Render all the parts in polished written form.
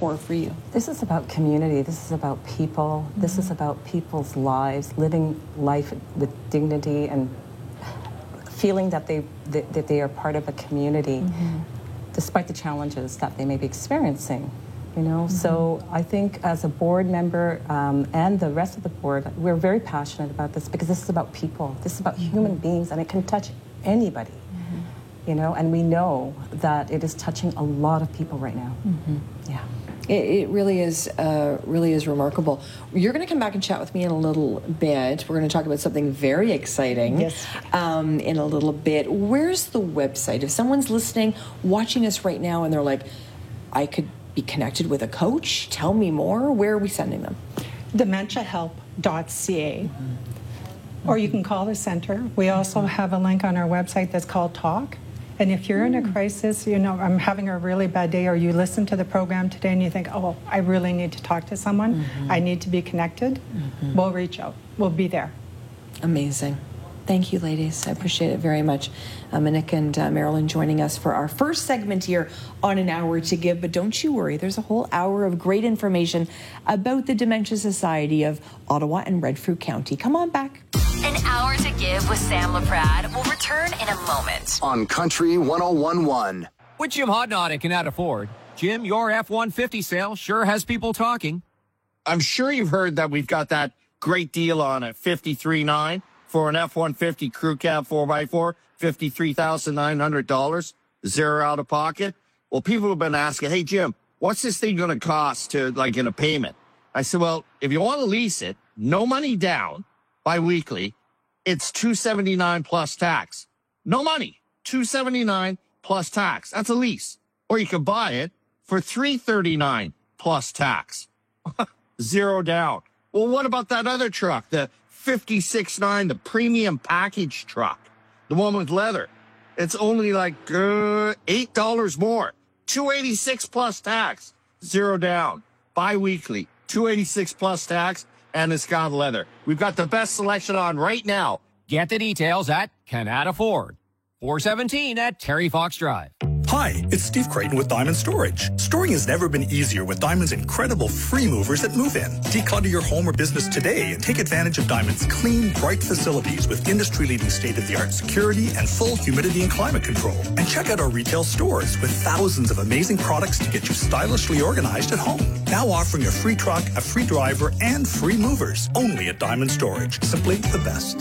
core for you? This is about community. This is about people. This is about people's lives, living life with dignity and feeling that they are part of a community, despite the challenges that they may be experiencing. You know, so I think as a board member and the rest of the board, we're very passionate about this because this is about people. This is about human beings, and it can touch anybody. You know, and we know that it is touching a lot of people right now. Yeah. It really is remarkable. You're going to come back and chat with me in a little bit. We're going to talk about something very exciting in a little bit. Where's the website? If someone's listening, watching us right now, and they're like, I could be connected with a coach, tell me more, where are we sending them? dementiahelp.ca. Or you can call the center. We also have a link on our website that's called Talk. And if you're in a crisis, you know, I'm having a really bad day, or you listen to the program today and you think, oh, I really need to talk to someone, I need to be connected, we'll reach out. We'll be there. Amazing. Thank you, ladies. I appreciate it very much. Monique and Marilyn joining us for our first segment here on An Hour to Give. But don't you worry, there's a whole hour of great information about the Dementia Society of Ottawa and Renfrew County. Come on back. An Hour to Give with Sam Laprade will return in a moment. On Country 101.1. With Jim Hodnott and Canada Ford. Jim, your F-150 sale sure has people talking. I'm sure you've heard that we've got that great deal on a 53.9 for an F-150 Crew Cab 4x4, $53,900, zero out of pocket. Well, people have been asking, hey, Jim, what's this thing going to cost to, like, in a payment? I said, well, if you want to lease it, no money down, bi-weekly, it's $279 plus tax. No money, $279 plus tax. That's a lease. Or you can buy it for $339 plus tax. Zero down. Well, what about that other truck, the 56.9, the premium package truck, the one with leather? It's only like $8 more. $286 plus tax. Zero down. Bi-weekly. $286 plus tax. And it's got leather. We've got the best selection on right now. Get the details at Canada Ford. 417 at Terry Fox Drive. Hi, it's Steve Creighton with Diamond Storage. Storing has never been easier with Diamond's incredible free movers at Move In. Declutter your home or business today and take advantage of Diamond's clean, bright facilities with industry-leading state-of-the-art security and full humidity and climate control. And check out our retail stores with thousands of amazing products to get you stylishly organized at home. Now offering a free truck, a free driver, and free movers. Only at Diamond Storage. Simply the best.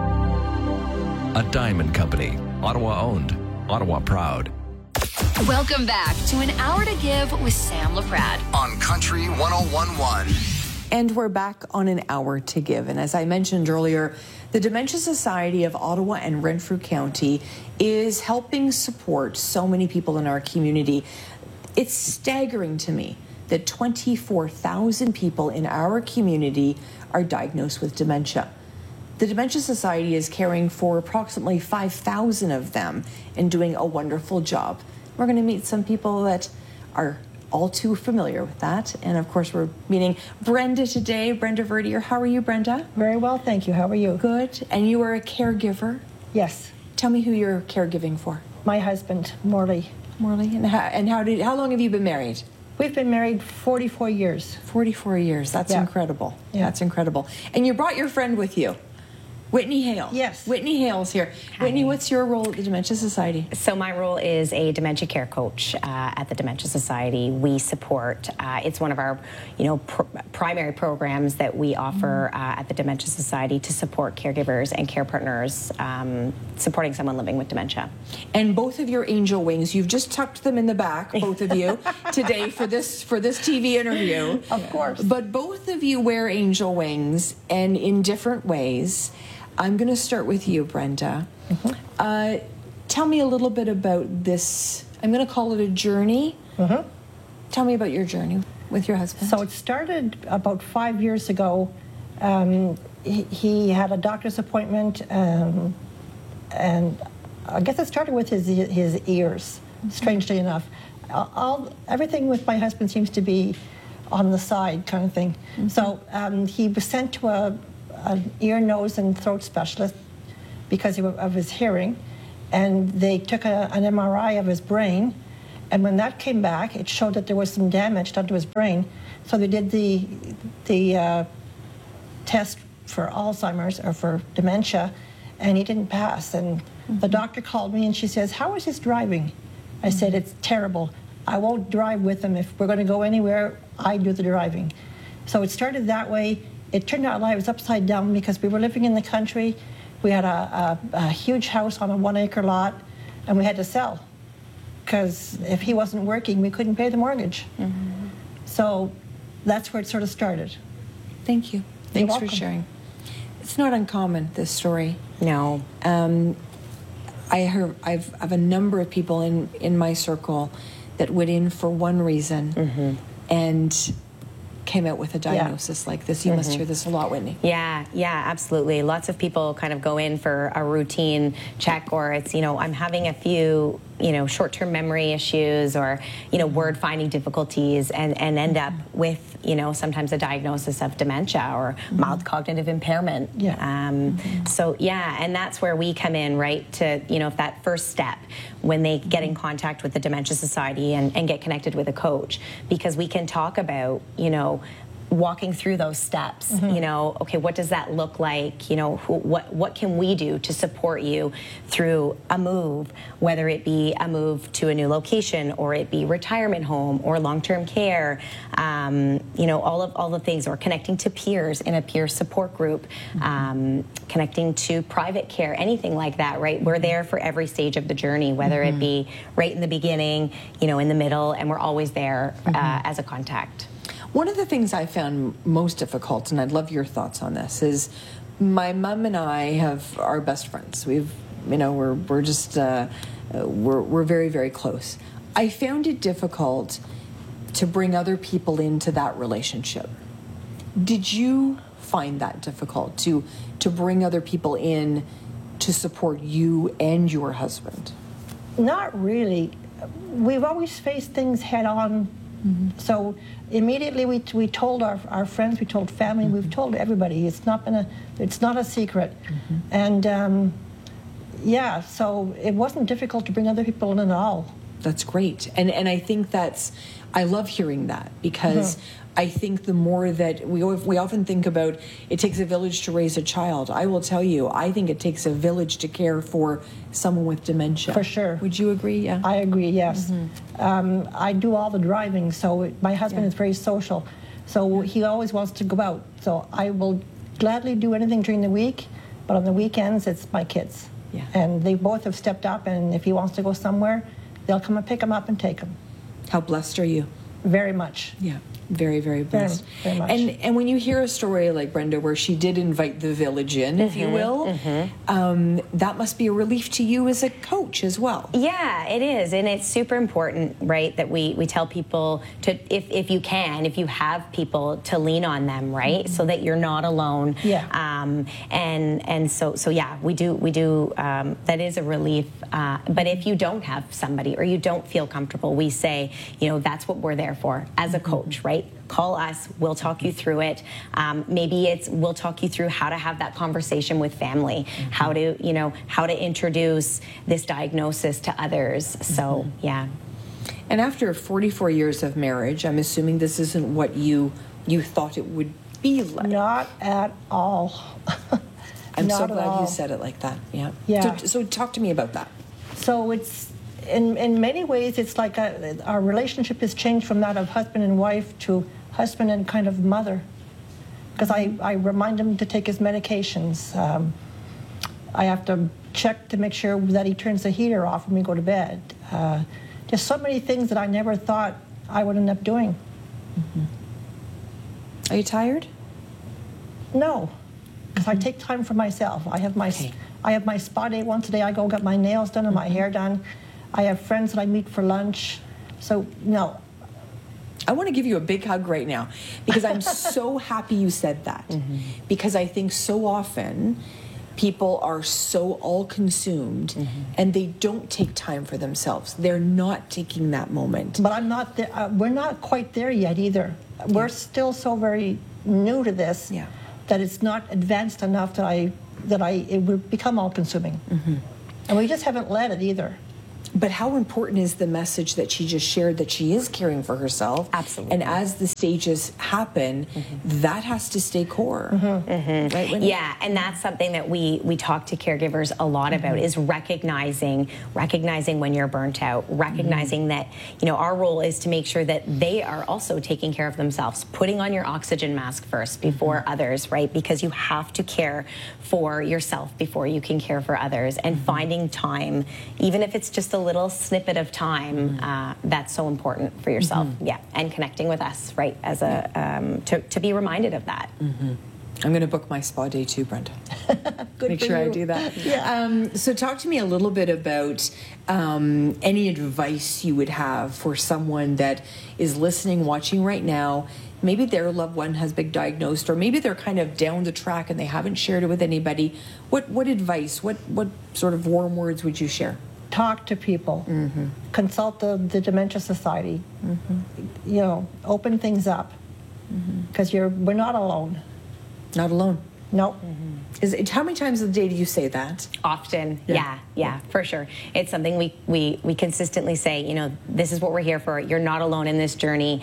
A Diamond Company. Ottawa owned. Ottawa proud. Welcome back to An Hour to Give with Sam Laprade. On Country 101.1. And we're back on An Hour to Give. And as I mentioned earlier, the Dementia Society of Ottawa and Renfrew County is helping support so many people in our community. It's staggering to me that 24,000 people in our community are diagnosed with dementia. The Dementia Society is caring for approximately 5,000 of them and doing a wonderful job. We're going to meet some people that are all too familiar with that. And of course, we're meeting Brenda today. Brenda Verdier. How are you, Brenda? Very well, thank you. How are you? Good. And you are a caregiver? Yes. Tell me who you're caregiving for. My husband, Morley. Morley. And how long have you been married? We've been married 44 years. 44 years. That's incredible. Yeah. That's incredible. And you brought your friend with you. Whitney Hale. Yes. Whitney Hale's here. Hi. Whitney, what's your role at the Dementia Society? So my role is a dementia care coach at the Dementia Society. We support, it's one of our, primary programs that we offer at the Dementia Society to support caregivers and care partners supporting someone living with dementia. And both of your angel wings, you've just tucked them in the back, both of you, today for this TV interview. Of course. But both of you wear angel wings, and in different ways. I'm going to start with you, Brenda. Tell me a little bit about this. I'm going to call it a journey. Tell me about your journey with your husband. So it started about 5 years ago. He had a doctor's appointment, and I guess it started with his ears, strangely enough. Everything with my husband seems to be on the side kind of thing. So he was sent to an ear, nose, and throat specialist because of his hearing, and they took an MRI of his brain, And when that came back, it showed that there was some damage done to his brain. So they did the test for Alzheimer's or for dementia, and he didn't pass. And the doctor called me and she says, "How is his driving?" I said, "It's terrible. I won't drive with him. If we're going to go anywhere, I do the driving." So it started that way. It turned our lives upside down because we were living in the country. We had a huge house on a 1-acre lot, and we had to sell because if he wasn't working, we couldn't pay the mortgage. So that's where it sort of started. Thank you. Thanks for sharing. It's not uncommon, this story. No. I've a number of people in my circle that went in for one reason and came out with a diagnosis like this. You must hear this a lot, Whitney. Yeah, absolutely. Lots of people kind of go in for a routine check, or it's, I'm having a few, short-term memory issues or, word finding difficulties and end up with, sometimes a diagnosis of dementia or mild cognitive impairment. So, and that's where we come in, right, to, if that first step, when they get in contact with the Dementia Society and get connected with a coach, because we can talk about, walking through those steps, okay, what does that look like? What can we do to support you through a move, whether it be a move to a new location or it be retirement home or long-term care, all the things, or connecting to peers in a peer support group, connecting to private care, anything like that, right? We're there for every stage of the journey, whether it be right in the beginning, in the middle, and we're always there as a contact. One of the things I found most difficult, and I'd love your thoughts on this, is my mom and I are best friends. We're very, very close. I found it difficult to bring other people into that relationship. Did you find that difficult to bring other people in to support you and your husband? Not really. We've always faced things head on. So immediately we told our friends, we told family, we've told everybody. It's not a secret. And so it wasn't difficult to bring other people in at all. That's great. And I think I love hearing that, because I think the more that we often think about, it takes a village to raise a child. I will tell you, I think it takes a village to care for someone with dementia. For sure. Would you agree? Yeah. I agree, yes. I do all the driving, so my husband is very social. So he always wants to go out. So I will gladly do anything during the week, but on the weekends, it's my kids. Yeah. And they both have stepped up, and if he wants to go somewhere, they'll come and pick him up and take him. How blessed are you? Very much. Yeah. Very, very blessed. Very much. And when you hear a story like Brenda, where she did invite the village in, if you will, that must be a relief to you as a coach as well. Yeah, it is. And it's super important, right, that we tell people to, if you have people, to lean on them, right, so that you're not alone. Yeah. And so we do that is a relief. But if you don't have somebody or you don't feel comfortable, we say, that's what we're there for as a coach, right? Call us, we'll talk you through it. Maybe we'll talk you through how to have that conversation with family, how to introduce this diagnosis to others. So, yeah. And after 44 years of marriage, I'm assuming this isn't what you thought it would be like. Not at all. I'm so glad you said it like that. Yeah. Yeah. So talk to me about that. So it's, in many ways, it's like our relationship has changed from that of husband and wife to husband and kind of mother. Because I remind him to take his medications. I have to check to make sure that he turns the heater off when we go to bed. Just so many things that I never thought I would end up doing. Are you tired? No, because I take time for myself. I have my spa day once a day. I go get my nails done and my hair done. I have friends that I meet for lunch. So, no. I want to give you a big hug right now, because I'm so happy you said that. Because I think so often people are so all-consumed and they don't take time for themselves. They're not taking that moment. But I'm not there. We're not quite there yet either. We're still so very new to this that it's not advanced enough that it would become all-consuming. And we just haven't let it either. But how important is the message that she just shared, that she is caring for herself? Absolutely. And as the stages happen, that has to stay core. Right, Wendy? Yeah, and that's something that we talk to caregivers a lot about, is recognizing when you're burnt out, recognizing that, you know, our role is to make sure that they are also taking care of themselves, putting on your oxygen mask first before others, right? Because you have to care for yourself before you can care for others, and finding time, even if it's just a little snippet of time, that's so important for yourself. Yeah, and connecting with us, right, as a to be reminded of that. I'm going to book my spa day too, Brenda. Good Make for sure I you. do that. Yeah. So talk to me a little bit about any advice you would have for someone that is listening, watching right now. Maybe their loved one has been diagnosed, or maybe they're kind of down the track and they haven't shared it with anybody. What advice, what sort of warm words would you share? Talk to people. Consult the Dementia Society. You know, open things up, because we're not alone. Not alone. No. How many times a day do you say that? Often, yeah, for sure. It's something we consistently say, you know, this is what we're here for. You're not alone in this journey.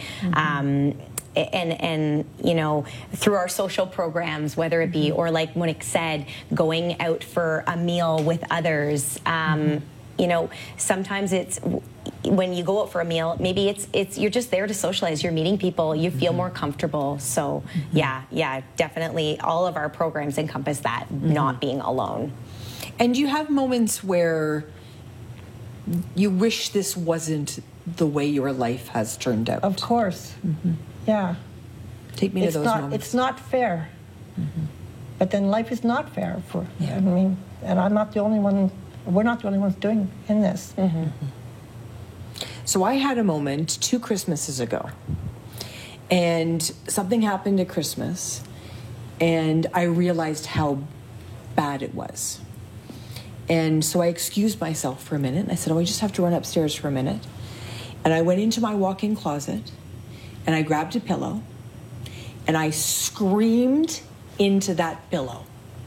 And you know, through our social programs, whether it be, or like Monique said, going out for a meal with others, you know, sometimes it's when you go out for a meal, maybe it's you're just there to socialize, you're meeting people, you feel more comfortable. So yeah, definitely all of our programs encompass that, not being alone. And you have moments where you wish this wasn't the way your life has turned out? Of course. Yeah. Take me to those moments. It's not fair. But then life is not fair for, I mean, and I'm not the only one, we're not the only ones doing in this. So I had a moment 2 Christmases ago, and something happened at Christmas, and I realized how bad it was. And so I excused myself for a minute, and I said, oh, I just have to run upstairs for a minute. And I went into my walk-in closet, and I grabbed a pillow, and I screamed into that pillow.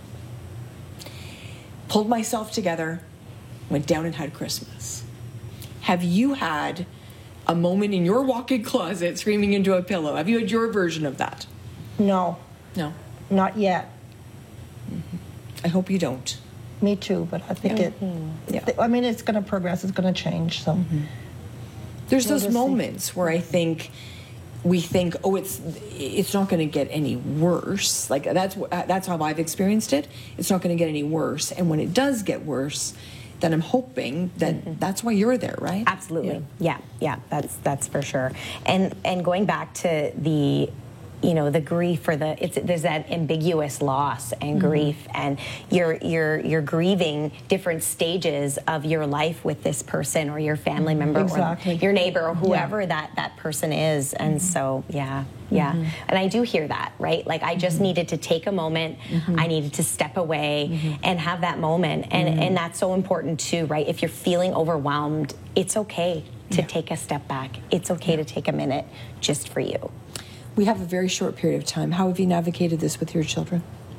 Pulled myself together, went down and had Christmas. Have you had a moment in your walk-in closet screaming into a pillow? Have you had your version of that? No. No? Not yet. I hope you don't. Me too, but I think I mean, it's going to progress, it's going to change, so. There's those moments where I think we think, oh, it's not going to get any worse. Like that's how I've experienced it. It's not going to get any worse. And when it does get worse, then I'm hoping that that's why you're there, right? Absolutely. Yeah, that's for sure. And going back to the, you know, the grief, or there's that ambiguous loss and grief, and you're grieving different stages of your life with this person or your family member or your neighbor or whoever that person is. And so and I do hear that, right? Like I just needed to take a moment, I needed to step away and have that moment, and that's so important too, right? If you're feeling overwhelmed, it's okay to take a step back. It's okay to take a minute just for you. We have a very short period of time. How have you navigated this with your children?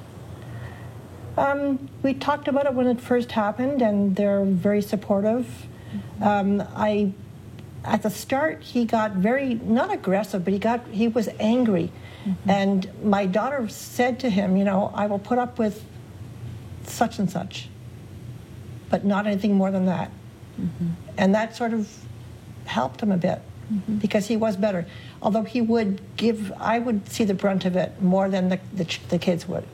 We talked about it when it first happened, and they're very supportive. At the start, he got very, not aggressive, but he was angry. And my daughter said to him, you know, I will put up with such and such, but not anything more than that. And that sort of helped him a bit, because he was better. Although I would see the brunt of it more than the kids would.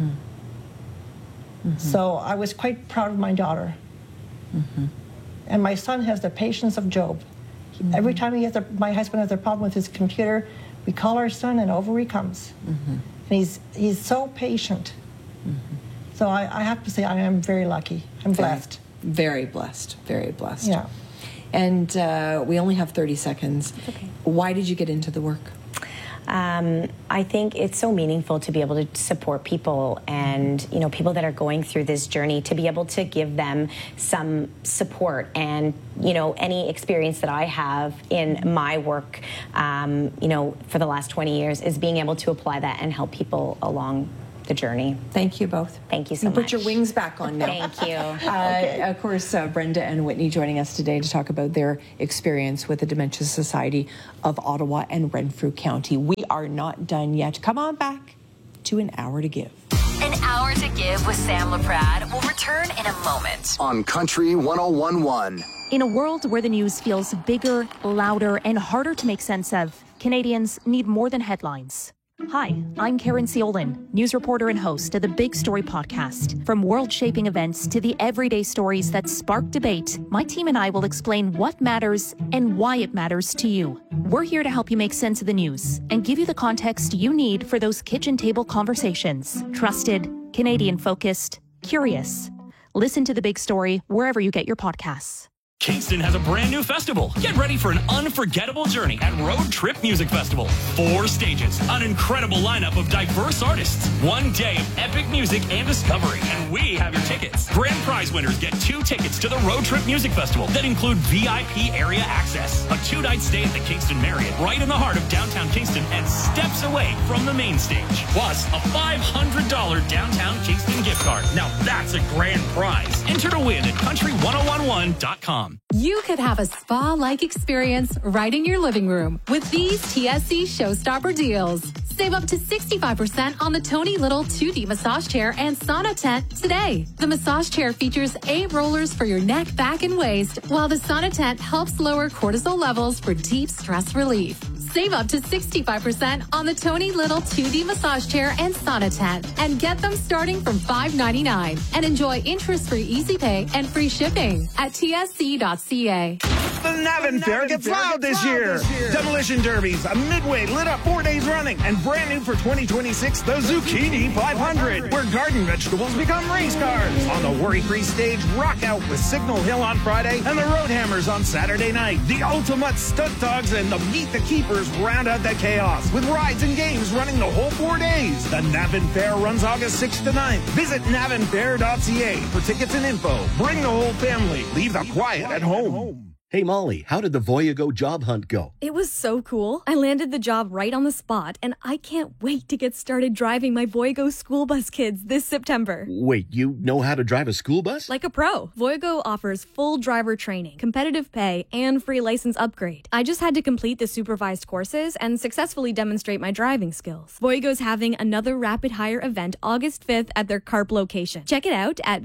So I was quite proud of my daughter. And my son has the patience of Job. Every time my husband has a problem with his computer, we call our son and over he comes. And he's so patient. So I have to say I am very lucky. I'm blessed. Very blessed. Very blessed. Yeah. And we only have 30 seconds. Okay. Why did you get into the work? I think it's so meaningful to be able to support people, and you know, people that are going through this journey, to be able to give them some support. And you know, any experience that I have in my work, you know, for the last 20 years, is being able to apply that and help people along the journey. Thank you both. Thank you so much. Put your wings back on now. Thank you. Of course, Brenda and Whitney joining us today to talk about their experience with the Dementia Society of Ottawa and Renfrew County. We are not done yet. Come on back to An Hour to Give. An Hour to Give with Sam LaPrade will return in a moment. On Country 101.1. In a world where the news feels bigger, louder, and harder to make sense of, Canadians need more than headlines. Hi, I'm Karen Ciolin, news reporter and host of the Big Story podcast. From world-shaping events to the everyday stories that spark debate, my team and I will explain what matters and why it matters to you. We're here to help you make sense of the news and give you the context you need for those kitchen table conversations. Trusted, Canadian-focused, curious. Listen to The Big Story wherever you get your podcasts. Kingston has a brand new festival. Get ready for an unforgettable journey at Road Trip Music Festival. 4 stages, an incredible lineup of diverse artists, 1 day of epic music and discovery, and we have your tickets. Grand prize winners get 2 tickets to the Road Trip Music Festival that include VIP area access, a 2-night stay at the Kingston Marriott, right in the heart of downtown Kingston and steps away from the main stage, plus a $500 downtown Kingston gift card. Now that's a grand prize. Enter to win at country1011.com. You could have a spa-like experience right in your living room with these TSC Showstopper deals. Save up to 65% on the Tony Little 2D massage chair and sauna tent today. The massage chair features 8 rollers for your neck, back, and waist, while the sauna tent helps lower cortisol levels for deep stress relief. Save up to 65% on the Tony Little 2D massage chair and sauna tent and get them starting from $5.99 and enjoy interest-free easy pay and free shipping at tsc.ca. The Navan Fair gets loud this year. Demolition Derbies, a midway lit up 4 days running, and brand new for 2026, the Zucchini 500, where garden vegetables become race cars. On the worry-free stage, rock out with Signal Hill on Friday and the Roadhammers on Saturday night. The ultimate stunt dogs and the Meet the Keepers round out that chaos, with rides and games running the whole 4 days. The Navan Fair runs August 6th to 9th. Visit navanfair.ca for tickets and info. Bring the whole family. Leave the quiet at home. Hey Molly, how did the Voyago job hunt go? It was so cool. I landed the job right on the spot, and I can't wait to get started driving my Voyago school bus kids this September. Wait, you know how to drive a school bus? Like a pro. Voyago offers full driver training, competitive pay, and free license upgrade. I just had to complete the supervised courses and successfully demonstrate my driving skills. Voyago's having another rapid hire event August 5th at their Carp location. Check it out at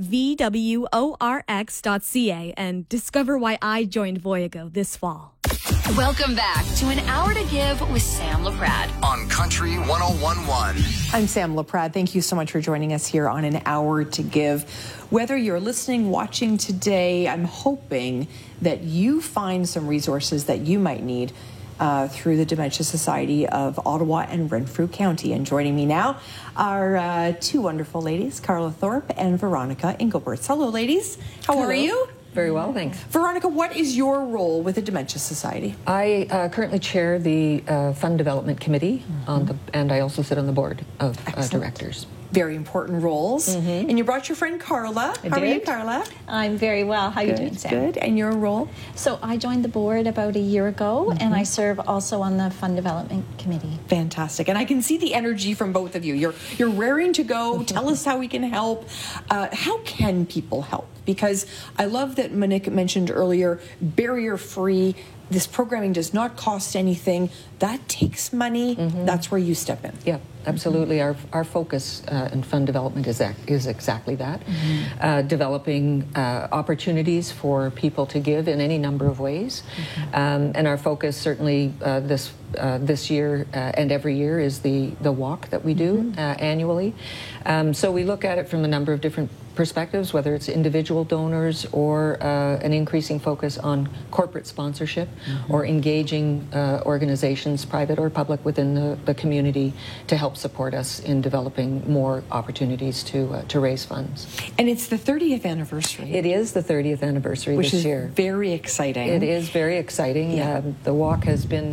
VWORX.ca and discover why I joined Voyago this fall. Welcome back to An Hour to Give with Sam LaPrade. On Country 101.1. I'm Sam LaPrade. Thank you so much for joining us here on An Hour to Give. Whether you're listening, watching today, I'm hoping that you find some resources that you might need through the Dementia Society of Ottawa and Renfrew County. And joining me now are 2 wonderful ladies, Carla Thorpe and Veronica Engelberts. Hello, ladies. How are you? Very well, thanks. Veronica, what is your role with the Dementia Society? I currently chair the Fund Development Committee, and I also sit on the board of directors. Very important roles. And you brought your friend Carla. How are you, Carla? I'm very well. How are you doing, Sam? Good. And your role? So I joined the board about a year ago, and I serve also on the Fund Development Committee. Fantastic. And I can see the energy from both of you. You're raring to go. Tell us how we can help. How can people help? Because I love that Monique mentioned earlier, barrier-free. This programming does not cost anything. That takes money. That's where you step in. Yeah, absolutely. Our focus in fund development is exactly that. Developing opportunities for people to give in any number of ways. And our focus certainly this year and every year is the walk that we do annually. So we look at it from a number of different perspectives, whether it's individual donors or an increasing focus on corporate sponsorship or engaging organizations, private or public, within the community to help support us in developing more opportunities to raise funds. And it's the 30th anniversary. It is the 30th anniversary this year. Which is very exciting. It is very exciting. Yeah. The walk has been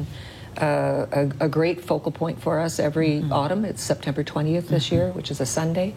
a great focal point for us every autumn. It's September 20th this year, which is a Sunday.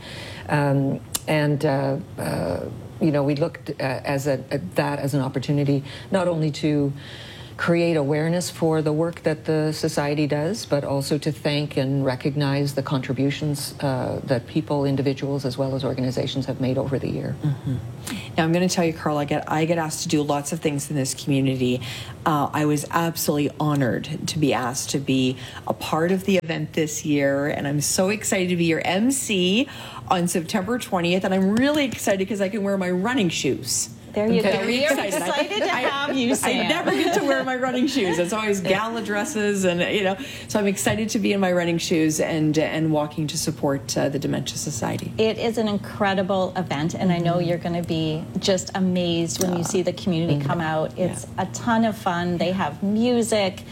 You know, we looked at that as an opportunity not only to create awareness for the work that the Society does, but also to thank and recognize the contributions that people, individuals, as well as organizations have made over the year. Now, I'm going to tell you, Carl, I get asked to do lots of things in this community. I was absolutely honored to be asked to be a part of the event this year, and I'm so excited to be your MC on September 20th, and I'm really excited because I can wear my running shoes. There you go. Very We are excited to have you, Sam. I never get to wear my running shoes. It's always gala dresses, and so I'm excited to be in my running shoes and walking to support the Dementia Society. It is an incredible event, and I know you're going to be just amazed when you see the community come out. It's a ton of fun. They have music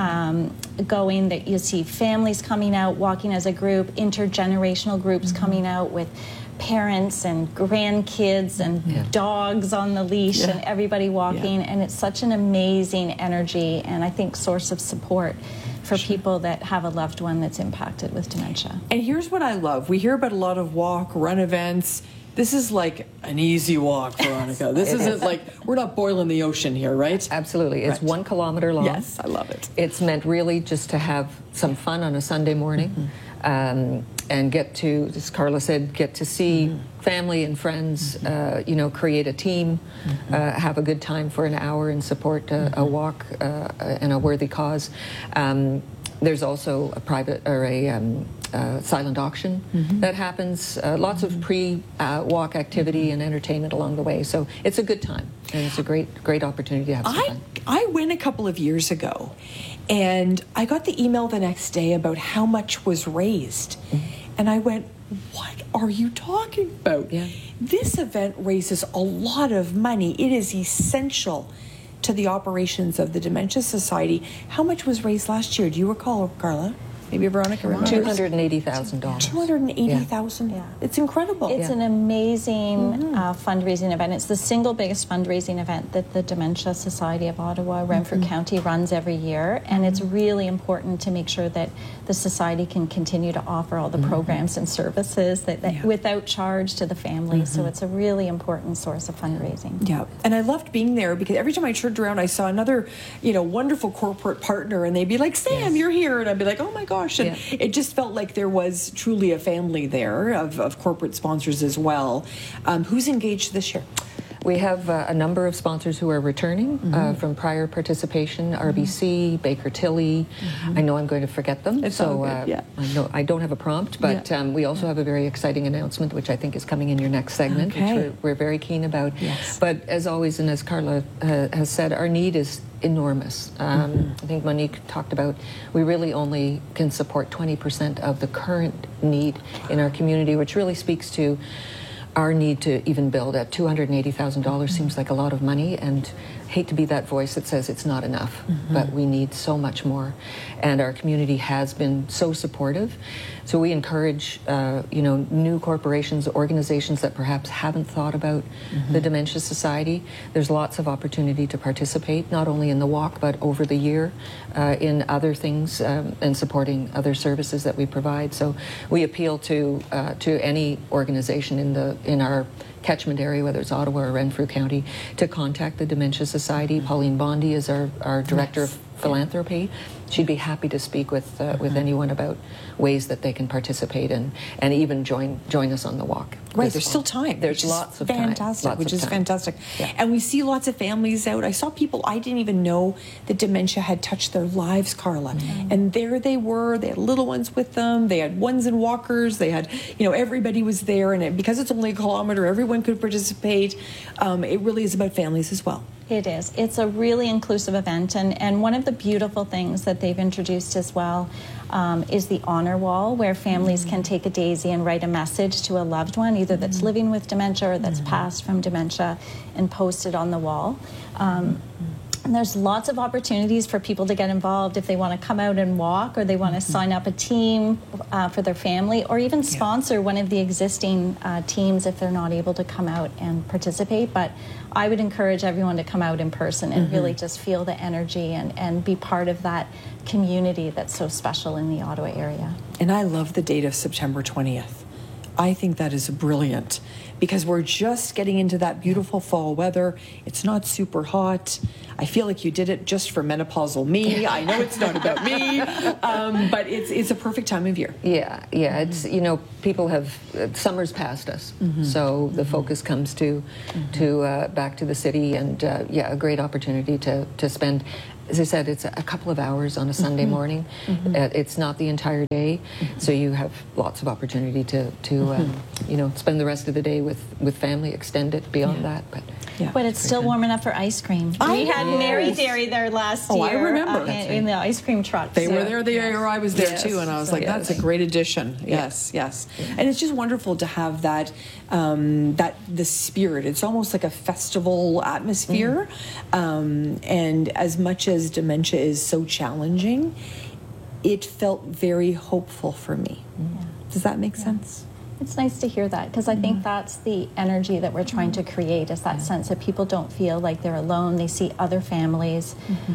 going, that you see families coming out, walking as a group, intergenerational groups coming out with parents and grandkids and dogs on the leash and everybody walking, and it's such an amazing energy and I think source of support for people that have a loved one that's impacted with dementia. And here's what I love. We hear about a lot of walk, run events. This is like an easy walk, Veronica. This isn't like, we're not boiling the ocean here, right? Absolutely. It's 1 kilometer long. Yes, I love it. It's meant really just to have some fun on a Sunday morning. And get to, as Carla said, get to see family and friends, create a team, have a good time for an hour and support a walk and a worthy cause. There's also a private or a silent auction that happens. Lots of pre-walk activity and entertainment along the way. So it's a good time, and it's a great opportunity to have some fun. I went a couple of years ago, and I got the email the next day about how much was raised. And I went, what are you talking about? This event raises a lot of money. It is essential to the operations of the Dementia Society. How much was raised last year? Do you recall, Carla? Maybe Veronica remembers. $280,000. $280,000. Yeah. It's incredible. It's an amazing fundraising event. It's the single biggest fundraising event that the Dementia Society of Ottawa, Renfrew County runs every year, and it's really important to make sure that the Society can continue to offer all the programs and services that without charge to the family. So it's a really important source of fundraising. Yeah, and I loved being there because every time I turned around, I saw another, wonderful corporate partner, and they'd be like, "Sam, you're here," and I'd be like, "Oh my gosh." And it just felt like there was truly a family there of corporate sponsors as well. Who's engaged this year? We have a number of sponsors who are returning from prior participation, RBC, Baker Tilly. I know I'm going to forget them, I know I don't have a prompt, but we also have a very exciting announcement, which I think is coming in your next segment, which we're very keen about. But as always, and as Carla has said, our need is enormous. I think Monique talked about we really only can support 20% of the current need in our community, which really speaks to our need to even build at $280,000 seems like a lot of money, and hate to be that voice that says it's not enough, but we need so much more. And our community has been so supportive. So we encourage, new corporations, organizations that perhaps haven't thought about the Dementia Society. There's lots of opportunity to participate, not only in the walk, but over the year in other things and supporting other services that we provide. So we appeal to any organization in our catchment area, whether it's Ottawa or Renfrew County, to contact the Dementia Society. Pauline Bondi is our Director of Philanthropy. She'd be happy to speak with anyone about ways that they can participate and even join us on the walk. Right, there's still time. There's lots of time. Which is fantastic. Yeah. And we see lots of families out. I saw people I didn't even know that dementia had touched their lives, Carla. And there they were. They had little ones with them. They had ones in walkers. They had, everybody was there. And because it's only a kilometer, everyone could participate. It really is about families as well. It is. It's a really inclusive event, and one of the beautiful things that they've introduced as well is the honor wall, where families can take a daisy and write a message to a loved one, either that's living with dementia or that's passed from dementia, and post it on the wall. And there's lots of opportunities for people to get involved if they want to come out and walk, or they want to sign up a team for their family, or even sponsor one of the existing teams if they're not able to come out and participate. But I would encourage everyone to come out in person and really just feel the energy and be part of that community that's so special in the Ottawa area. And I love the date of September 20th. I think that is brilliant, because we're just getting into that beautiful fall weather. It's not super hot. I feel like you did it just for menopausal me. I know it's not about me, but it's a perfect time of year. Yeah. It's, you know, people have, summer's past us, so the focus comes to back to the city, and a great opportunity to spend. As I said, it's a couple of hours on a Sunday morning. It's not the entire day, so you have lots of opportunity to you know, spend the rest of the day with family, extend it beyond that. But it's still warm enough for ice cream. We had Mary Dairy there last year. I remember. In the ice cream truck. They were there the year I was there too, and I was like, that's a great addition. Yes. And it's just wonderful to have that, the spirit. It's almost like a festival atmosphere. And as much as dementia is so challenging, it felt very hopeful for me. Does that make sense? It's nice to hear that, because I think that's the energy that we're trying to create, is that sense that people don't feel like they're alone. They see other families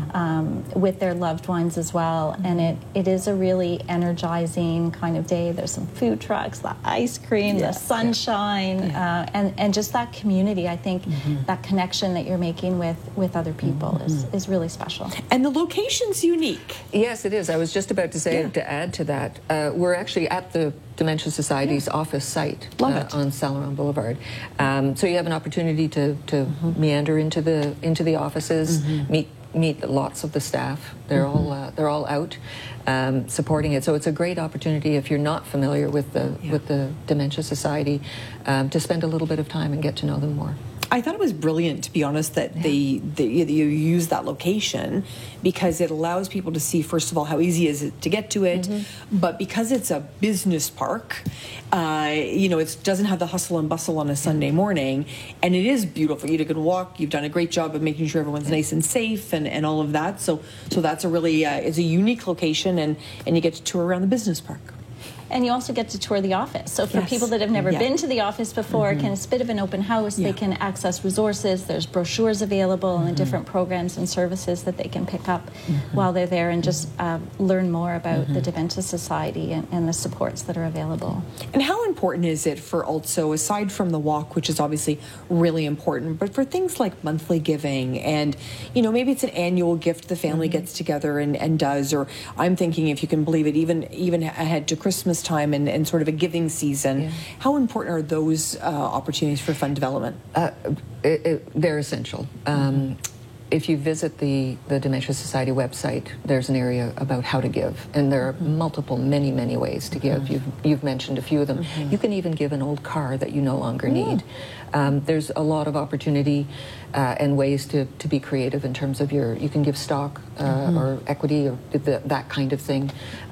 with their loved ones as well, and it is a really energizing kind of day. There's some food trucks, the ice cream, the sunshine, and just that community. I think that connection that you're making with other people is really special. And the location's unique. Yes, it is. I was just about to say, to add to that, we're actually at the Dementia Society's office site on Saint Laurent Boulevard. So you have an opportunity to meander into the offices, meet lots of the staff. They're all out supporting it. So it's a great opportunity, if you're not familiar with the Dementia Society, to spend a little bit of time and get to know them more. I thought it was brilliant, to be honest, that you use that location, because it allows people to see, first of all, how easy is it to get to it, but because it's a business park, you know, it doesn't have the hustle and bustle on a Sunday morning, and it is beautiful. You can walk. You've done a great job of making sure everyone's nice and safe, and all of that. So that's a really it's a unique location, and you get to tour around the business park. And you also get to tour the office. So for people that have never been to the office before, it's a bit of an open house. They can access resources. There's brochures available and different programs and services that they can pick up while they're there, and just learn more about the Dementia Society and the supports that are available. And how important is it for also, aside from the walk, which is obviously really important, but for things like monthly giving, and, you know, maybe it's an annual gift the family gets together and does, or I'm thinking, if you can believe it, even ahead to Christmas time and sort of a giving season. How important are those opportunities for fund development? They're essential. If you visit the Dementia Society website, there's an area about how to give, and there are many ways to give. You've mentioned a few of them. You can even give an old car that you no longer need. There's a lot of opportunity and ways to be creative in terms of you can give stock or equity or that kind of thing.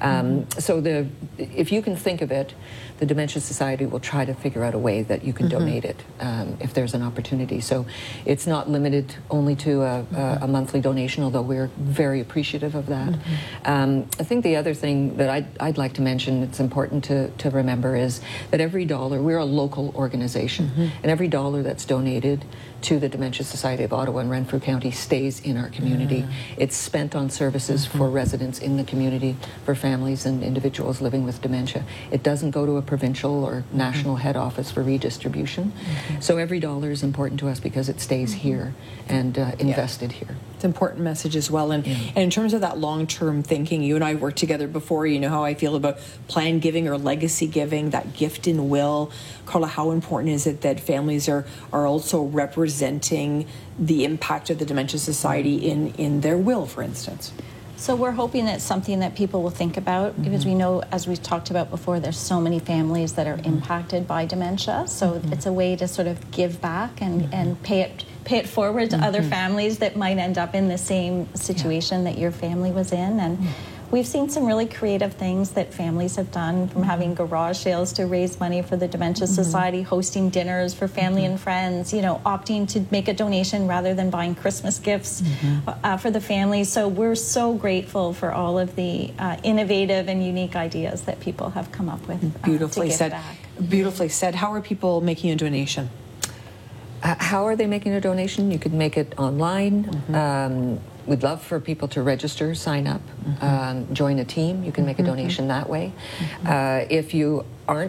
So if you can think of it, the Dementia Society will try to figure out a way that you can donate it if there's an opportunity. So it's not limited only to a monthly donation, although we're very appreciative of that. I think the other thing that I'd like to mention, it's important to remember, is that every dollar, we're a local organization, and every dollar that's donated to the Dementia Society of Ottawa and Renfrew County stays in our community. It's spent on services for residents in the community, for families and individuals living with dementia. It doesn't go to a provincial or national head office for redistribution. So every dollar is important to us because it stays here and invested here. It's an important message as well. And in terms of that long-term thinking, you and I worked together before. You know how I feel about planned giving or legacy giving, that gift in will. Carla, how important is it that families are also representing the impact of the Dementia Society in their will, for instance? So we're hoping it's something that people will think about, because we know, as we've talked about before, there's so many families that are impacted by dementia. So it's a way to sort of give back and pay it forward to other families that might end up in the same situation that your family was in. And we've seen some really creative things that families have done, from having garage sales to raise money for the Dementia Society, hosting dinners for family and friends, you know, opting to make a donation rather than buying Christmas gifts for the family. So we're so grateful for all of the innovative and unique ideas that people have come up with. Beautifully to give said. back. Beautifully said. How are people making a donation? How are they making a donation? You could make it online. We'd love for people to register, sign up, join a team. You can make a donation that way. If you aren't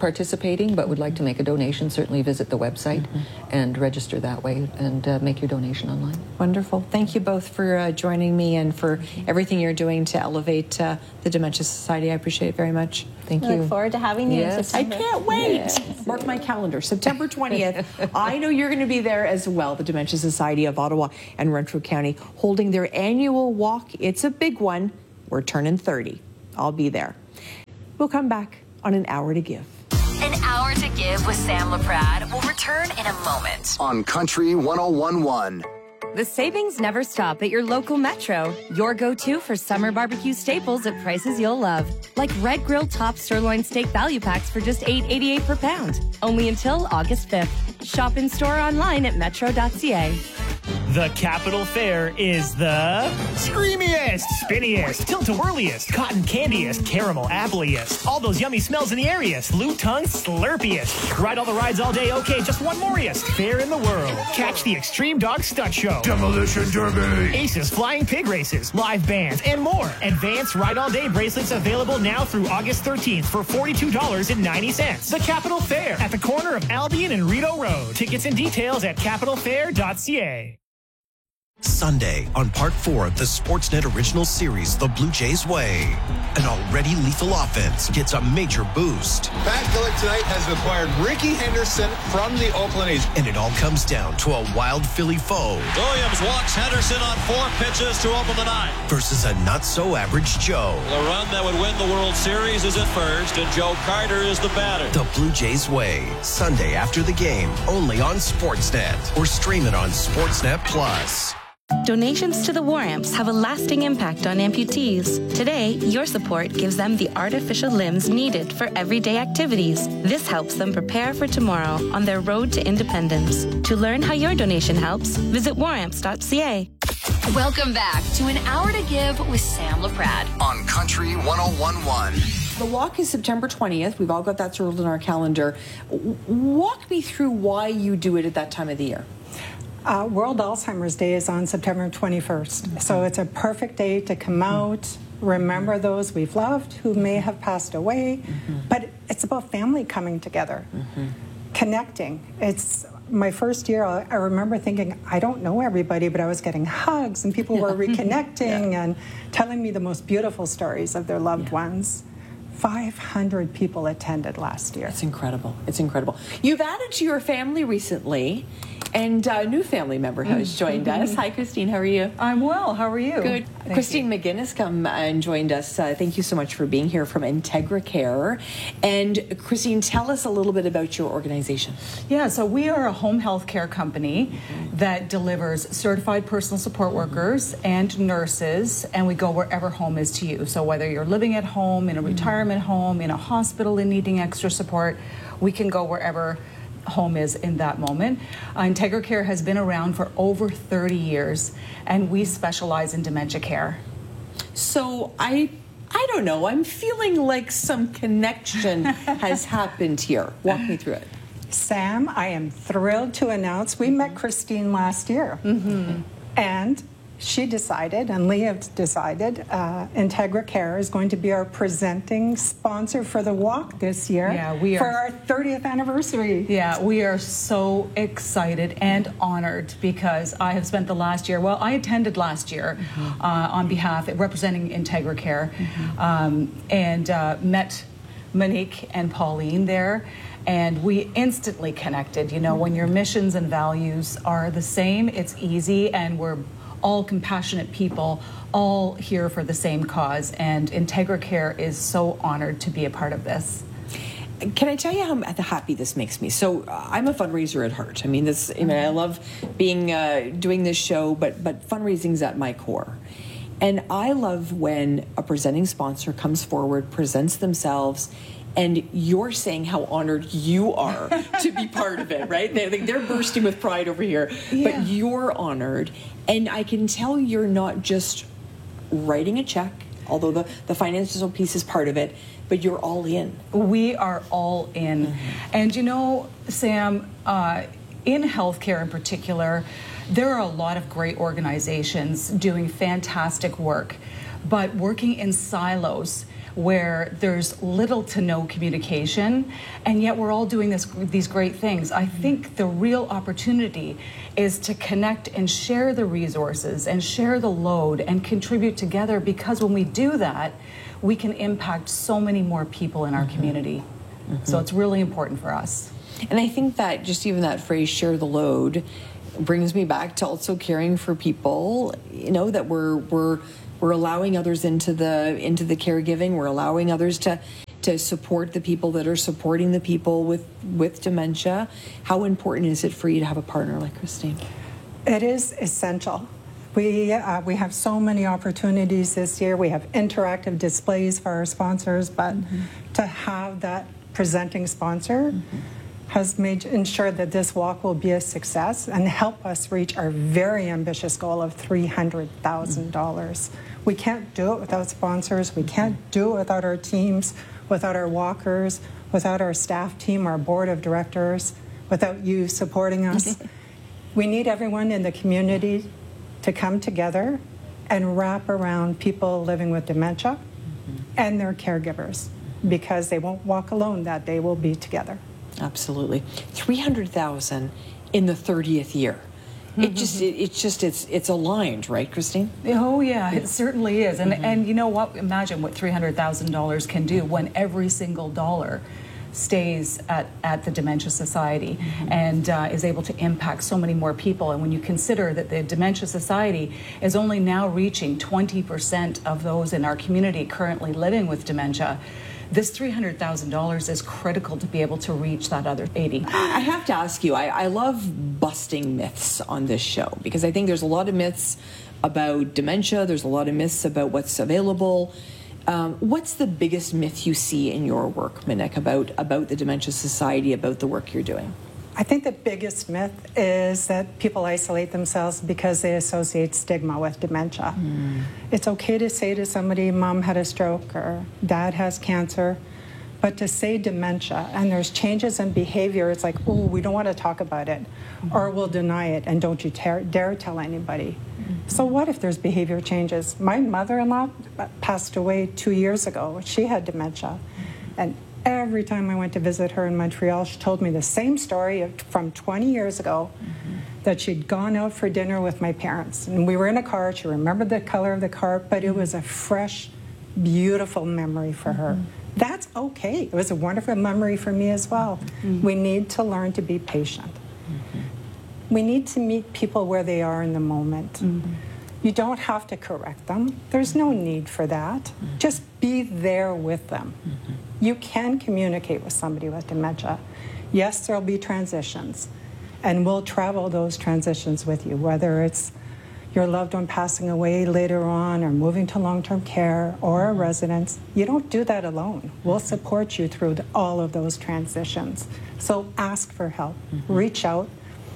participating but would like to make a donation, certainly visit the website and register that way and make your donation online. Wonderful. Thank you both for joining me and for everything you're doing to elevate the Dementia Society. I appreciate it very much. Thank you. Look forward to having you in Yes, September. I can't wait. Yes. Mark my calendar, September 20th. I know you're going to be there as well. The Dementia Society of Ottawa and Renfrew County holding their annual walk. It's a big one. We're turning 30. I'll be there. We'll come back on An Hour to Give. An Hour to Give with Sam LaPrade will return in a moment. On Country 101.1. The savings never stop at your local Metro. Your go-to for summer barbecue staples at prices you'll love. Like Red Grill Top Sirloin Steak Value Packs for just $8.88 per pound. Only until August 5th. Shop in-store online at metro.ca. The Capital Fair is the screamiest, spinniest, tilt-a-whirliest, cotton candiest, caramel appleyest, all those yummy smells in the areast, Lou Tongue slurpiest. Ride all the rides all day, okay, just one moriest fair in the world. Catch the Extreme Dog Stunt Show, Demolition Derby, Aces Flying Pig Races, live bands, and more. Advanced Ride All Day bracelets available now through August 13th for $42.90. The Capital Fair at the corner of Albion and Rideau Road. Tickets and details at capitalfair.ca. Sunday on Part 4 of the Sportsnet original series, The Blue Jays Way. An already lethal offense gets a major boost. Pat Gillick tonight has acquired Ricky Henderson from the Oakland A's. And it all comes down to a wild Philly foe. Williams walks Henderson on 4 pitches to open the 9th. Versus a not-so-average Joe. The run that would win the World Series is at first, and Joe Carter is the batter. The Blue Jays Way. Sunday after the game, only on Sportsnet. Or stream it on Sportsnet Plus. Donations to the War Amps have a lasting impact on amputees. Today, your support gives them the artificial limbs needed for everyday activities. This helps them prepare for tomorrow on their road to independence. To learn how your donation helps, visit waramps.ca. Welcome back to An Hour to Give with Sam LaPrade. On Country 101.1. The walk is September 20th. We've all got that circled in our calendar. Walk me through why you do it at that time of the year. World Alzheimer's Day is on September 21st. So it's a perfect day to come out, remember those we've loved who may have passed away. But it's about family coming together, connecting. It's my first year. I remember thinking, I don't know everybody, but I was getting hugs and people were reconnecting and telling me the most beautiful stories of their loved ones. 500 people attended last year. It's incredible. It's incredible. You've added to your family recently, and a new family member has joined us. Hi, Christine. How are you? I'm well. How are you? Good. Christine McGinnis come and joined us. Thank you so much for being here from Integra Care. And Christine, tell us a little bit about your organization. Yeah, so we are a home health care company that delivers certified personal support workers and nurses, and we go wherever home is to you. So whether you're living at home, in a retirement home, in a hospital and needing extra support, we can go wherever home is in that moment. Integra Care has been around for over 30 years, and we specialize in dementia care. So I don't know, I'm feeling like some connection has happened here. Walk me through it. Sam, I am thrilled to announce we met Christine last year. And she decided, and Leah decided, Integra Care is going to be our presenting sponsor for the walk this year. Yeah, we are. For our 30th anniversary. Yeah, we are so excited and honored because I have spent the last year, well, I attended last year on behalf, representing Integra Care, and met Monique and Pauline there. And we instantly connected. You know, when your missions and values are the same, it's easy, and we're all compassionate people, all here for the same cause, and Integra Care is so honored to be a part of this. Can I tell you how happy this makes me? So I'm a fundraiser at heart. I mean, I love being doing this show, but fundraising's at my core. And I love when a presenting sponsor comes forward, presents themselves, and you're saying how honored you are to be part of it, right? They're bursting with pride over here, but you're honored. And I can tell you're not just writing a check, although the financial piece is part of it, but you're all in. We are all in. And you know, Sam, in healthcare in particular, there are a lot of great organizations doing fantastic work, but working in silos, where there's little to no communication, and yet we're all doing these great things. I think the real opportunity is to connect and share the resources and share the load and contribute together, because when we do that, we can impact so many more people in our community. So it's really important for us. And I think that just even that phrase, share the load, brings me back to also caring for people, you know, that we're allowing others into the caregiving. We're allowing others to support the people that are supporting the people with dementia. How important is it for you to have a partner like Christine? It is essential. We have so many opportunities this year. We have interactive displays for our sponsors, but to have that presenting sponsor has ensured that this walk will be a success and help us reach our very ambitious goal of $300,000. We can't do it without sponsors. We can't do it without our teams, without our walkers, without our staff team, our board of directors, without you supporting us. We need everyone in the community to come together and wrap around people living with dementia and their caregivers, because they won't walk alone that day. We'll be together. Absolutely. 300,000 in the 30th year. It's aligned, right, Christine? Oh yeah, it certainly is. And you know what? Imagine what $300,000 can do when every single dollar stays at the Dementia Society and is able to impact so many more people. And when you consider that the Dementia Society is only now reaching 20% of those in our community currently living with dementia, this $300,000 is critical to be able to reach that other 80. I have to ask you, I love busting myths on this show, because I think there's a lot of myths about dementia, there's a lot of myths about what's available. What's the biggest myth you see in your work, Monique, about the Dementia Society, about the work you're doing? I think the biggest myth is that people isolate themselves because they associate stigma with dementia. It's okay to say to somebody, Mom had a stroke or Dad has cancer, but to say dementia and there's changes in behavior, it's like, oh, we don't want to talk about it, or we'll deny it, and don't you dare tell anybody. So what if there's behavior changes? My mother-in-law passed away 2 years ago. She had dementia, and every time I went to visit her in Montreal, she told me the same story from 20 years ago, that she'd gone out for dinner with my parents. And we were in a car. She remembered the color of the car, but it was a fresh, beautiful memory for her. That's okay. It was a wonderful memory for me as well. We need to learn to be patient. We need to meet people where they are in the moment. You don't have to correct them. There's no need for that. Just be there with them. You can communicate with somebody with dementia. Yes, there'll be transitions, and we'll travel those transitions with you, whether it's your loved one passing away later on or moving to long-term care or a residence. You don't do that alone. We'll support you through all of those transitions. So ask for help. Reach out.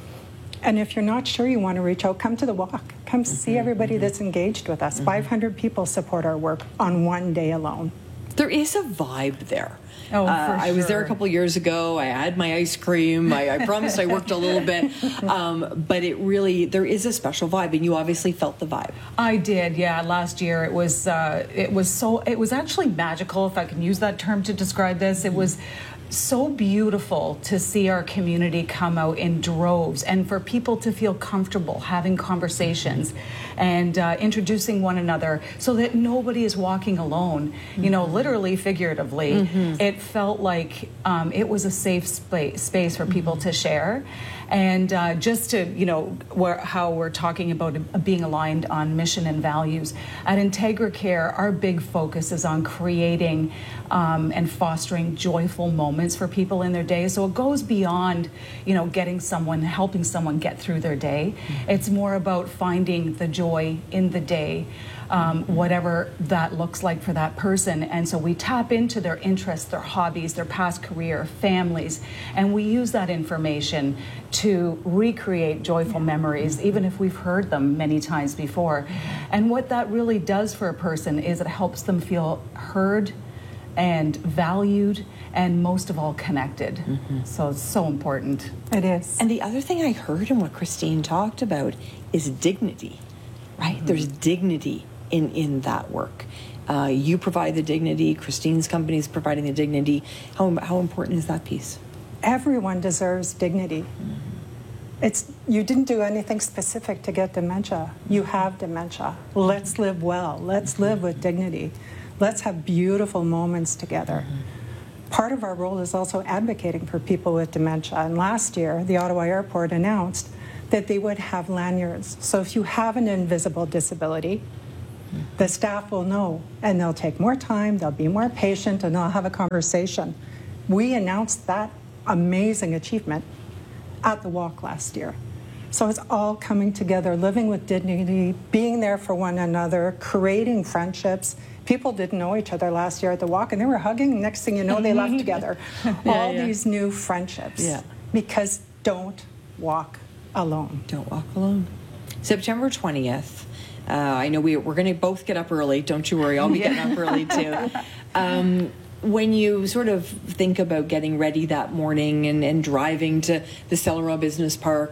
And if you're not sure you want to reach out, come to the walk. Come see everybody that's engaged with us. 500 people support our work on one day alone. There is a vibe there. Oh, for sure. I was there a couple years ago. I had my ice cream. I promised I worked a little bit. But there is a special vibe, and you obviously felt the vibe. I did, yeah. Last year it was actually magical, if I can use that term to describe this. It was so beautiful to see our community come out in droves, and for people to feel comfortable having conversations and introducing one another, so that nobody is walking alone, you know, literally, figuratively. It felt like it was a safe space for people to share. And just to, you know, how we're talking about being aligned on mission and values, at Integra Care, our big focus is on creating and fostering joyful moments for people in their day. So it goes beyond, you know, helping someone get through their day. It's more about finding the joy in the day, whatever that looks like for that person. And so we tap into their interests, their hobbies, their past career, families, and we use that information to recreate joyful memories, even if we've heard them many times before. And what that really does for a person is it helps them feel heard and valued, and most of all, connected. So it's so important. It is. And the other thing I heard in what Christine talked about is dignity, right? There's dignity in that work. You provide the dignity. Christine's company is providing the dignity. How important is that piece? Everyone deserves dignity. You didn't do anything specific to get dementia. You have dementia. Let's live well. Let's live with dignity. Let's have beautiful moments together. Part of our role is also advocating for people with dementia. And last year, the Ottawa Airport announced that they would have lanyards. So if you have an invisible disability, the staff will know, and they'll take more time, they'll be more patient, and they'll have a conversation. We announced that amazing achievement at the walk last year. So it's all coming together, living with dignity, being there for one another, creating friendships. People didn't know each other last year at the walk, and they were hugging. Next thing you know, they left together. All these new friendships. Yeah. Because don't walk alone. Don't walk alone. September 20th. I know we're going to both get up early. Don't you worry. I'll be getting up early too. When you sort of think about getting ready that morning and driving to the Celeron Business Park,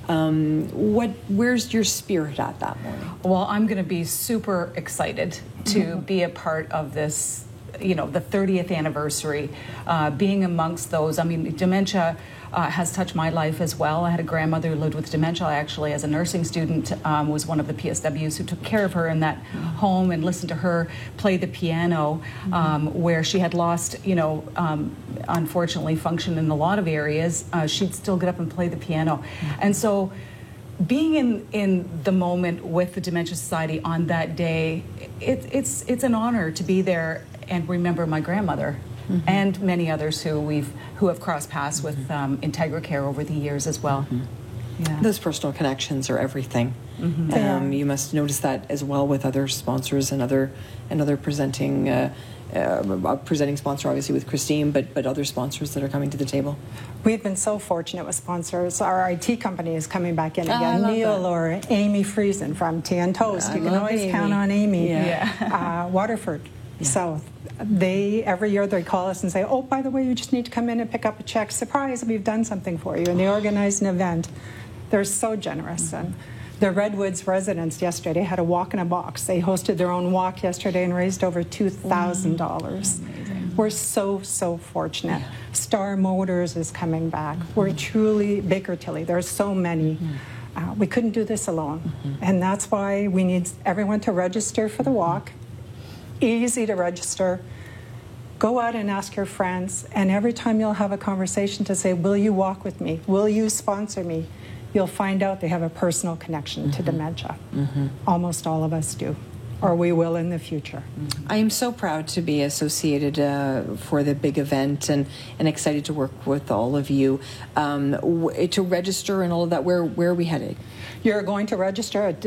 where's your spirit at that morning? Well, I'm going to be super excited to be a part of this, the 30th anniversary, being amongst those. I mean, dementia has touched my life as well. I had a grandmother who lived with dementia. I actually, as a nursing student, was one of the PSWs who took care of her in that home and listened to her play the piano, where she had lost, unfortunately, function in a lot of areas. She'd still get up and play the piano. And so being in the moment with the Dementia Society on that day, it's an honor to be there and remember my grandmother. And many others who have crossed paths with IntegraCare over the years as well. Yeah. Those personal connections are everything. You must notice that as well with other sponsors and other presenting sponsor, obviously with Christine, but other sponsors that are coming to the table. We've been so fortunate with sponsors. Our IT company is coming back in again. Neil or Amy Friesen from Tea and Toast. You can always count on Amy. Waterford South. Every year they call us and say, oh, by the way, you just need to come in and pick up a check. Surprise, we've done something for you. And they organize an event. They're so generous. And the Redwoods residents yesterday had a walk in a box. They hosted their own walk yesterday and raised over $2,000. We're so fortunate. Star Motors is coming back. We're truly, Baker Tilly, there's so many. We couldn't do this alone. And that's why we need everyone to register for the walk. Easy to register. Go out and ask your friends, and every time you'll have a conversation to say, will you walk with me? Will you sponsor me? You'll find out they have a personal connection to dementia. Almost all of us do, or we will in the future. I am so proud to be associated for the big event and excited to work with all of you. To register and all of that, where are we headed? You're going to register at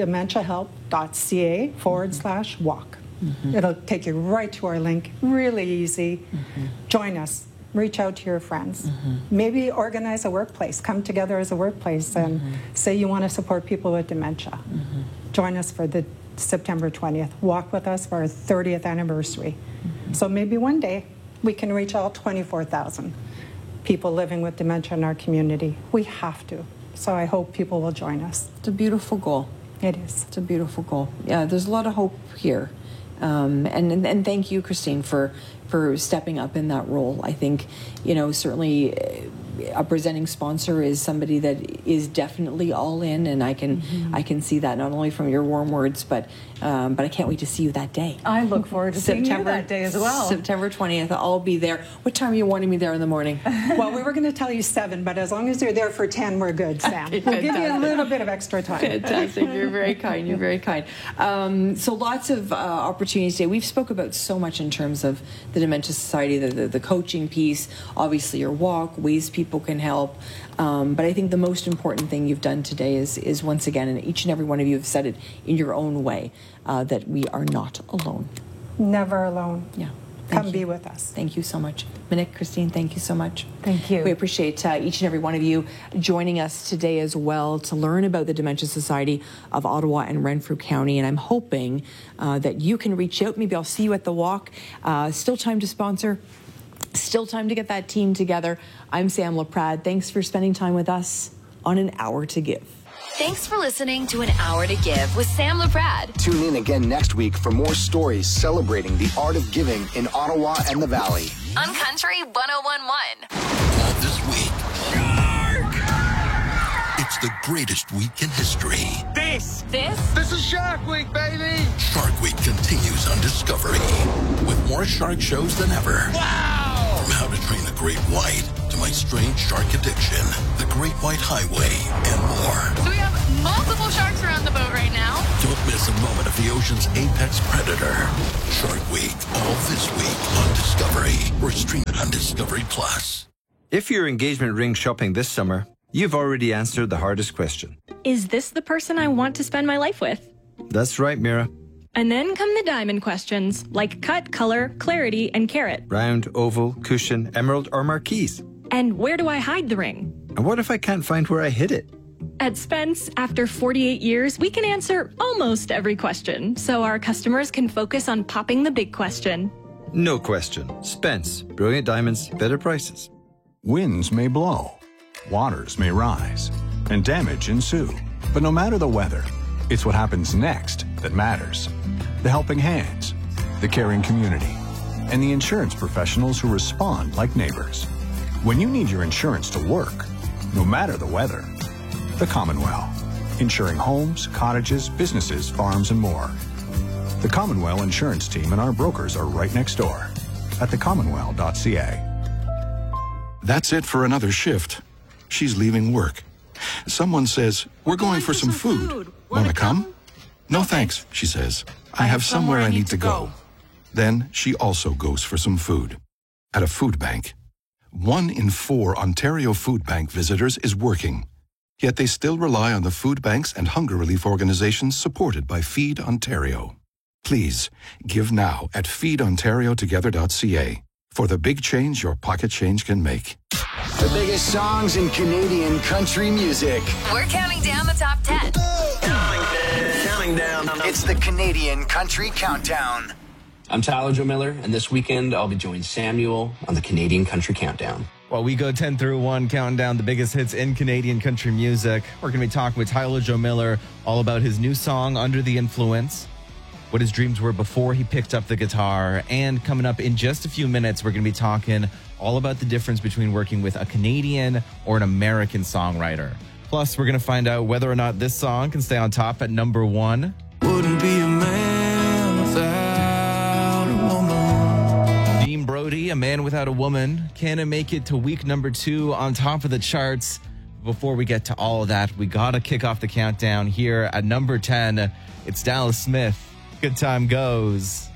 dementiahelp.ca/walk. It'll take you right to our link, really easy. Join us, reach out to your friends. Maybe organize a workplace, come together as a workplace and say you want to support people with dementia. Join us for the September 20th. Walk with us for our 30th anniversary. So maybe one day we can reach all 24,000 people living with dementia in our community. We have to. So I hope people will join us. It's a beautiful goal. It is. It's a beautiful goal. Yeah, there's a lot of hope here. And thank you, Christine, for stepping up in that role. I think, certainly a presenting sponsor is somebody that is definitely all in, and I can see that not only from your warm words, but I can't wait to see you that day. I look forward to seeing you that day as well. September 20th, I'll be there. What time are you wanting me there in the morning? Well, we were going to tell you 7, but as long as you're there for 10, we're good, Sam. We'll give you a little bit of extra time. Fantastic. You're very kind. You're very kind. So lots of opportunities today. We've spoke about so much in terms of the Dementia Society, the coaching piece, obviously your walk, ways people can help. But I think the most important thing you've done today is once again, and each and every one of you have said it in your own way, that we are not alone. Never alone. Yeah. Come be with us. Thank you so much. Monique, Christine, thank you so much. Thank you. We appreciate each and every one of you joining us today as well to learn about the Dementia Society of Ottawa and Renfrew County. And I'm hoping that you can reach out. Maybe I'll see you at the walk. Still time to sponsor. Still time to get that team together. I'm Sam LaPrade. Thanks for spending time with us on An Hour to Give. Thanks for listening to An Hour to Give with Sam LaPrade. Tune in again next week for more stories celebrating the art of giving in Ottawa and the Valley. On Country 101.1. Not this week. It's the greatest week in history. This is Shark Week, baby! Shark Week continues on Discovery with more shark shows than ever. Wow! From How to Train a Great White to My Strange Shark Addiction, The Great White Highway, and more. So we have multiple sharks around the boat right now. Don't miss a moment of the ocean's apex predator. Shark Week, all this week on Discovery, or stream it on Discovery Plus. If you're engagement ring shopping this summer, you've already answered the hardest question. Is this the person I want to spend my life with? That's right, Mira. And then come the diamond questions, like cut, color, clarity, and carat. Round, oval, cushion, emerald, or marquise. And where do I hide the ring? And what if I can't find where I hid it? At Spence, after 48 years, we can answer almost every question, so our customers can focus on popping the big question. No question. Spence. Brilliant diamonds, better prices. Winds may blow, waters may rise, and damage ensue. But no matter the weather, it's what happens next that matters. The helping hands, the caring community, and the insurance professionals who respond like neighbors. When you need your insurance to work, no matter the weather, the Commonwealth, insuring homes, cottages, businesses, farms, and more. The Commonwealth Insurance Team and our brokers are right next door at thecommonwealth.ca. That's it for another shift. She's leaving work. Someone says, "We're going for some food. Want to come?" "No thanks," she says. "I have somewhere I need to go." Then she also goes for some food. At a food bank. 1 in 4 Ontario Food Bank visitors is working. Yet they still rely on the food banks and hunger relief organizations supported by Feed Ontario. Please, give now at feedontariotogether.ca for the big change your pocket change can make. The biggest songs in Canadian country music. We're counting down the top 10. Counting down. It's the Canadian Country Countdown. I'm Tyler Joe Miller, and this weekend I'll be joining Samuel on the Canadian Country Countdown. While we go 10 through 1, counting down the biggest hits in Canadian country music, we're going to be talking with Tyler Joe Miller all about his new song, Under the Influence, what his dreams were before he picked up the guitar, and coming up in just a few minutes, we're going to be talking all about the difference between working with a Canadian or an American songwriter. Plus, we're going to find out whether or not this song can stay on top at number 1. Wouldn't be a man without a woman. Dean Brody, A Man Without a Woman. Can it make it to week number 2 on top of the charts? Before we get to all of that, we got to kick off the countdown here at number 10. It's Dallas Smith. Good Time Goes.